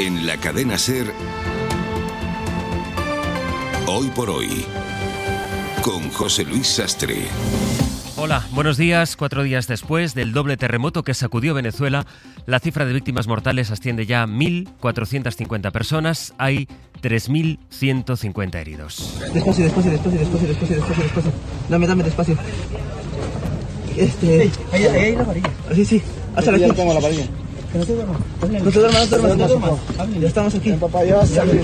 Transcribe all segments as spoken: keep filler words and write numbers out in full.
En la cadena SER, Hoy por Hoy, con José Luis Sastre. Hola, buenos días. Cuatro días después del doble terremoto que sacudió Venezuela, la cifra de víctimas mortales asciende ya a mil cuatrocientas cincuenta personas. Hay tres mil ciento cincuenta heridos. Despacio, despacio, despacio, despacio, despacio, despacio, despacio. Dame, dame, despacio. Este... Sí, ahí, ahí hay la varilla. Sí, sí. Hasta aquí. Ya tengo la varilla. Que no te duermas. No te duermas, no te duermas. No te duermas. Ya estamos aquí. Papá, ya vas a salir.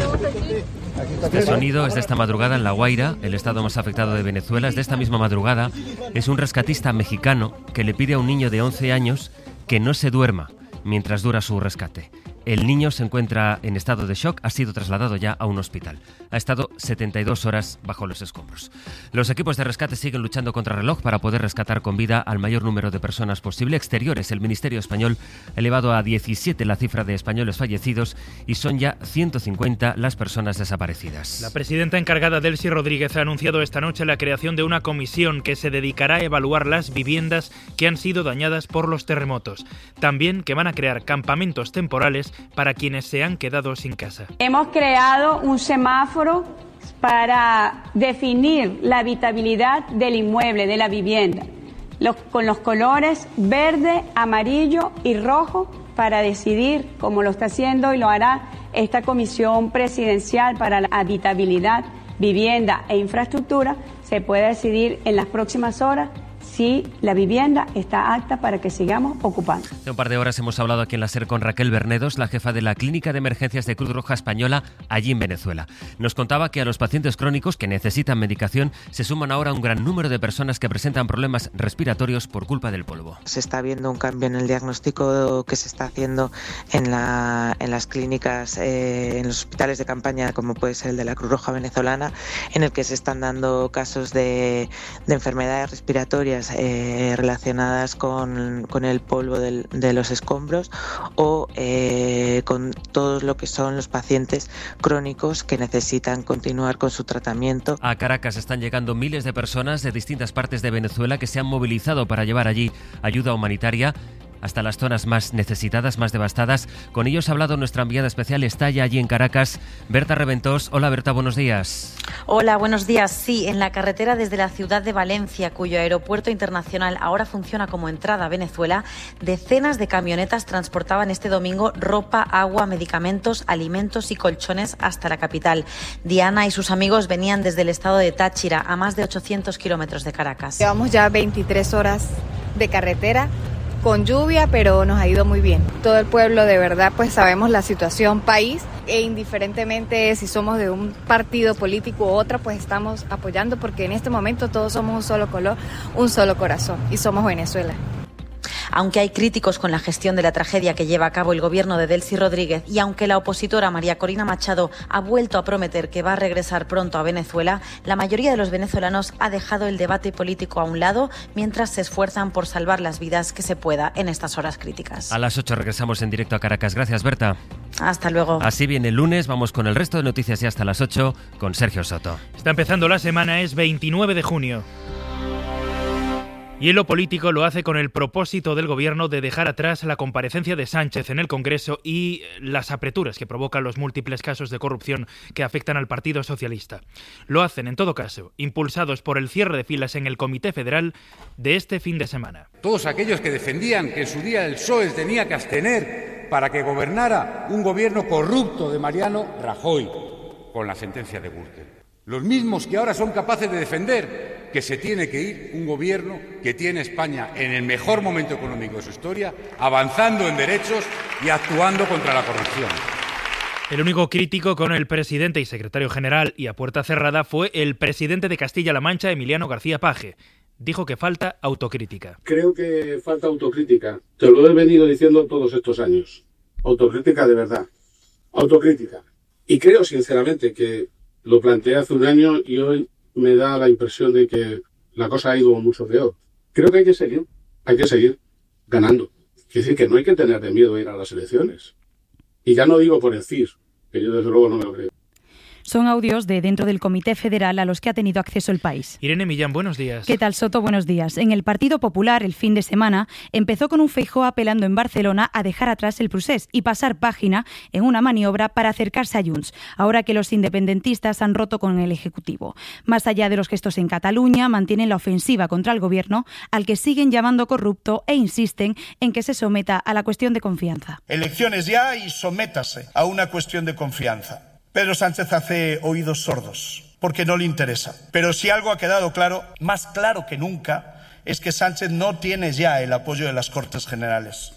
Este sonido es de esta madrugada en La Guaira, el estado más afectado de Venezuela. Es de esta misma madrugada. Es un rescatista mexicano que le pide a un niño de once años que no se duerma mientras dura su rescate. El niño se encuentra en estado de shock, ha sido trasladado ya a un hospital. Ha estado setenta y dos horas bajo los escombros. Los equipos de rescate siguen luchando contra reloj para poder rescatar con vida al mayor número de personas posible. Exteriores, el Ministerio Español ha elevado a diecisiete la cifra de españoles fallecidos y son ya ciento cincuenta las personas desaparecidas. La presidenta encargada, Delcy Rodríguez, ha anunciado esta noche la creación de una comisión que se dedicará a evaluar las viviendas que han sido dañadas por los terremotos. También que van a crear campamentos temporales para quienes se han quedado sin casa. Hemos creado un semáforo para definir la habitabilidad del inmueble, de la vivienda, los, con los colores verde, amarillo y rojo, para decidir, como lo está haciendo y lo hará esta Comisión Presidencial para la Habitabilidad, Vivienda e Infraestructura, se puede decidir en las próximas horas si la vivienda está apta para que sigamos ocupando. Hace un par de horas hemos hablado aquí en la SER con Raquel Bernedos, la jefa de la Clínica de Emergencias de Cruz Roja Española, allí en Venezuela. Nos contaba que a los pacientes crónicos que necesitan medicación se suman ahora un gran número de personas que presentan problemas respiratorios por culpa del polvo. Se está viendo un cambio en el diagnóstico que se está haciendo en, la, en las clínicas, eh, en los hospitales de campaña, como puede ser el de la Cruz Roja venezolana, en el que se están dando casos de, de enfermedades respiratorias Eh, relacionadas con, con el polvo del, de los escombros o eh, con todo lo que son los pacientes crónicos que necesitan continuar con su tratamiento. A Caracas están llegando miles de personas de distintas partes de Venezuela que se han movilizado para llevar allí ayuda humanitaria hasta las zonas más necesitadas, más devastadas. Con ellos ha hablado nuestra enviada especial, está ya allí en Caracas, Berta Reventós. Hola Berta, buenos días. Hola, buenos días. Sí, en la carretera desde la ciudad de Valencia, cuyo aeropuerto internacional ahora funciona como entrada a Venezuela, decenas de camionetas transportaban este domingo ropa, agua, medicamentos, alimentos y colchones hasta la capital. Diana y sus amigos venían desde el estado de Táchira, a más de ochocientos kilómetros de Caracas. Llevamos ya veintitrés horas de carretera, con lluvia, pero nos ha ido muy bien. Todo el pueblo, de verdad, pues sabemos la situación país e indiferentemente si somos de un partido político u otro, pues estamos apoyando porque en este momento todos somos un solo color, un solo corazón y somos Venezuela. Aunque hay críticos con la gestión de la tragedia que lleva a cabo el gobierno de Delcy Rodríguez y aunque la opositora María Corina Machado ha vuelto a prometer que va a regresar pronto a Venezuela, la mayoría de los venezolanos ha dejado el debate político a un lado mientras se esfuerzan por salvar las vidas que se pueda en estas horas críticas. A las ocho regresamos en directo a Caracas. Gracias, Berta. Hasta luego. Así viene el lunes, vamos con el resto de noticias ya hasta las ocho con Sergio Soto. Está empezando la semana, es veintinueve de junio. Y en lo político lo hace con el propósito del gobierno de dejar atrás la comparecencia de Sánchez en el Congreso y las apreturas que provocan los múltiples casos de corrupción que afectan al Partido Socialista. Lo hacen, en todo caso, impulsados por el cierre de filas en el Comité Federal de este fin de semana. Todos aquellos que defendían que en su día el P S O E tenía que abstener para que gobernara un gobierno corrupto de Mariano Rajoy, con la sentencia de Gürtel. Los mismos que ahora son capaces de defender que se tiene que ir un gobierno que tiene España en el mejor momento económico de su historia, avanzando en derechos y actuando contra la corrupción. El único crítico con el presidente y secretario general y a puerta cerrada fue el presidente de Castilla-La Mancha, Emiliano García Paje. Dijo que falta autocrítica. Creo que falta autocrítica. Te lo he venido diciendo todos estos años. Autocrítica de verdad. Autocrítica. Y creo sinceramente que lo planteé hace un año y hoy me da la impresión de que la cosa ha ido mucho peor. Creo que hay que seguir, hay que seguir ganando. Quiere decir que no hay que tener de miedo a ir a las elecciones. Y ya no digo por el C I S, que yo desde luego no me lo creo. Son audios de dentro del Comité Federal a los que ha tenido acceso el país. Irene Millán, buenos días. ¿Qué tal, Soto? Buenos días. En el Partido Popular, el fin de semana, empezó con un Feijóo apelando en Barcelona a dejar atrás el procés y pasar página en una maniobra para acercarse a Junts, ahora que los independentistas han roto con el Ejecutivo. Más allá de los gestos en Cataluña, mantienen la ofensiva contra el Gobierno, al que siguen llamando corrupto e insisten en que se someta a la cuestión de confianza. Elecciones ya y sométase a una cuestión de confianza. Pedro Sánchez hace oídos sordos porque no le interesa. Pero si algo ha quedado claro, más claro que nunca, es que Sánchez no tiene ya el apoyo de las Cortes Generales.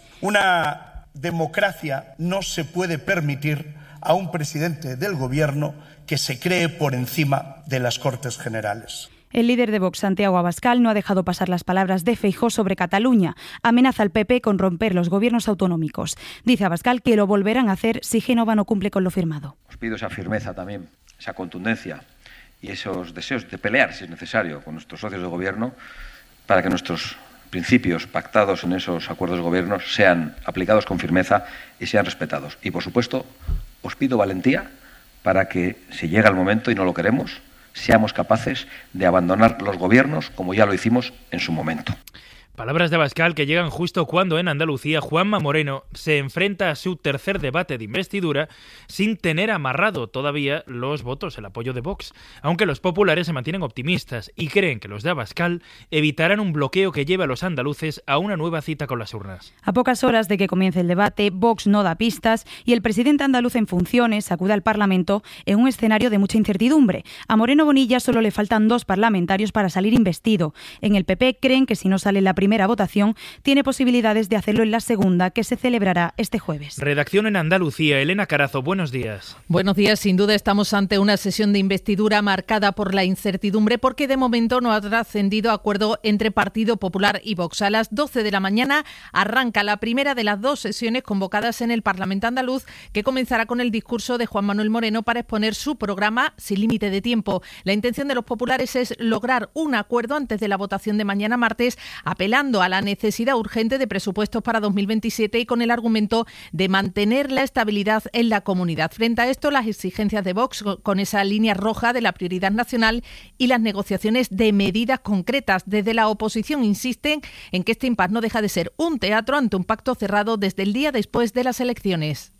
Una democracia no se puede permitir a un presidente del Gobierno que se cree por encima de las Cortes Generales. El líder de Vox, Santiago Abascal, no ha dejado pasar las palabras de Feijóo sobre Cataluña. Amenaza al P P con romper los gobiernos autonómicos. Dice Abascal que lo volverán a hacer si Génova no cumple con lo firmado. Os pido esa firmeza también, esa contundencia y esos deseos de pelear, si es necesario, con nuestros socios de gobierno para que nuestros principios pactados en esos acuerdos de gobierno sean aplicados con firmeza y sean respetados. Y, por supuesto, os pido valentía para que, si llega el momento y no lo queremos, seamos capaces de abandonar los gobiernos como ya lo hicimos en su momento. Palabras de Abascal que llegan justo cuando en Andalucía Juanma Moreno se enfrenta a su tercer debate de investidura sin tener amarrado todavía los votos, el apoyo de Vox, aunque los populares se mantienen optimistas y creen que los de Abascal evitarán un bloqueo que lleve a los andaluces a una nueva cita con las urnas. A pocas horas de que comience el debate, Vox no da pistas y el presidente andaluz en funciones acude al Parlamento en un escenario de mucha incertidumbre. A Moreno Bonilla solo le faltan dos parlamentarios para salir investido. En el P P creen que si no sale la primera votación, tiene posibilidades de hacerlo en la segunda, que se celebrará este jueves. Redacción en Andalucía. Elena Carazo, buenos días. Buenos días. Sin duda estamos ante una sesión de investidura marcada por la incertidumbre porque de momento no ha trascendido acuerdo entre Partido Popular y Vox. A las doce de la mañana arranca la primera de las dos sesiones convocadas en el Parlamento andaluz, que comenzará con el discurso de Juan Manuel Moreno para exponer su programa sin límite de tiempo. La intención de los populares es lograr un acuerdo antes de la votación de mañana martes, apelando a la necesidad urgente de presupuestos para dos mil veintisiete y con el argumento de mantener la estabilidad en la comunidad. Frente a esto, las exigencias de Vox con esa línea roja de la prioridad nacional y las negociaciones de medidas concretas. Desde la oposición insisten en que este impasse no deja de ser un teatro ante un pacto cerrado desde el día después de las elecciones.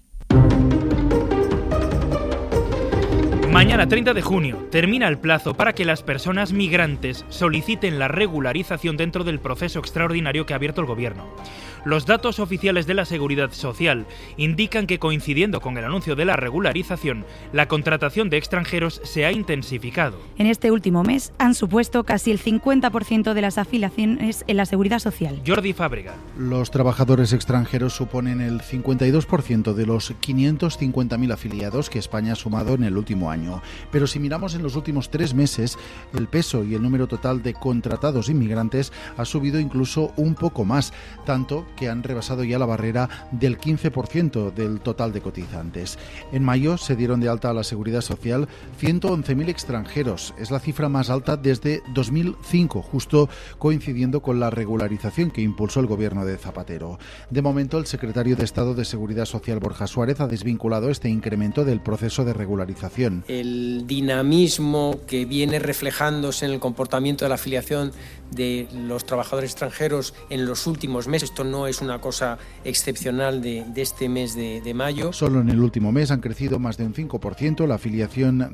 Mañana, treinta de junio, termina el plazo para que las personas migrantes soliciten la regularización dentro del proceso extraordinario que ha abierto el Gobierno. Los datos oficiales de la Seguridad Social indican que, coincidiendo con el anuncio de la regularización, la contratación de extranjeros se ha intensificado. En este último mes han supuesto casi el cincuenta por ciento de las afiliaciones en la Seguridad Social. Jordi Fábrega. Los trabajadores extranjeros suponen el cincuenta y dos por ciento de los quinientos cincuenta mil afiliados que España ha sumado en el último año. Pero si miramos en los últimos tres meses, el peso y el número total de contratados inmigrantes ha subido incluso un poco más, tanto que han rebasado ya la barrera del quince por ciento del total de cotizantes. En mayo se dieron de alta a la Seguridad Social ciento once mil extranjeros. Es la cifra más alta desde dos mil cinco, justo coincidiendo con la regularización que impulsó el gobierno de Zapatero. De momento, el secretario de Estado de Seguridad Social, Borja Suárez, ha desvinculado este incremento del proceso de regularización. El dinamismo que viene reflejándose en el comportamiento de la afiliación de los trabajadores extranjeros en los últimos meses, esto no es una cosa excepcional de, de este mes de, de mayo. Solo en el último mes han crecido más de un cinco por ciento la afiliación